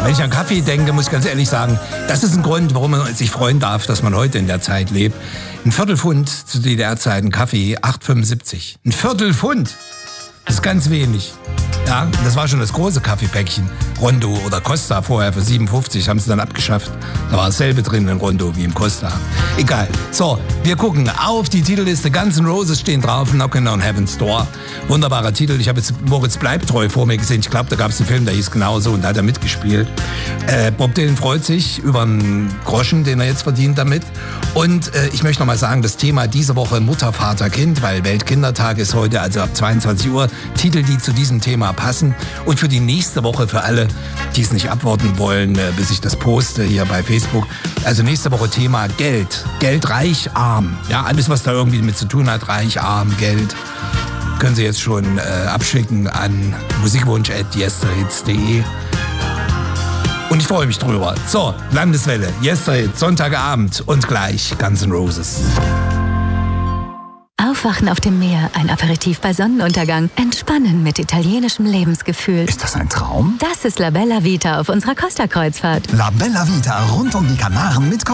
Wenn ich an Kaffee denke, muss ich ganz ehrlich sagen, das ist ein Grund, warum man sich freuen darf, dass man heute in der Zeit lebt. Ein Viertelpfund zu DDR-Zeiten Kaffee, 8,75. Ein Viertelpfund. Das ist ganz wenig. Ja, das war schon das große Kaffeepäckchen. Rondo oder Costa vorher für 57, haben sie dann abgeschafft. Da war dasselbe drin in Rondo wie im Costa. Egal. So, wir gucken auf die Titelliste. Guns N' Roses stehen drauf, Knockin' on Heaven's Door. Wunderbarer Titel. Ich habe jetzt Moritz Bleibtreu vor mir gesehen. Ich glaube, da gab es einen Film, der hieß genauso und da hat er mitgespielt. Bob Dylan freut sich über einen Groschen, den er jetzt verdient damit. Und ich möchte noch mal sagen, das Thema diese Woche Mutter, Vater, Kind, weil Weltkindertag ist heute, also ab 22 Uhr. Titel, die zu diesem Thema passen. Und für die nächste Woche, für alle, die es nicht abwarten wollen, bis ich das poste hier bei Facebook. Also nächste Woche Thema Geld. Geld, reich, arm. Ja, alles, was da irgendwie mit zu tun hat, reich, arm, Geld. Können Sie jetzt schon abschicken an musikwunsch@yesterhits.de. Und ich freue mich drüber. So, Landeswelle, Yesterhits, Sonntagabend und gleich Guns N' Roses. Aufwachen auf dem Meer, ein Aperitif bei Sonnenuntergang, entspannen mit italienischem Lebensgefühl. Ist das ein Traum? Das ist La Bella Vita auf unserer Costa-Kreuzfahrt. La Bella Vita rund um die Kanaren mit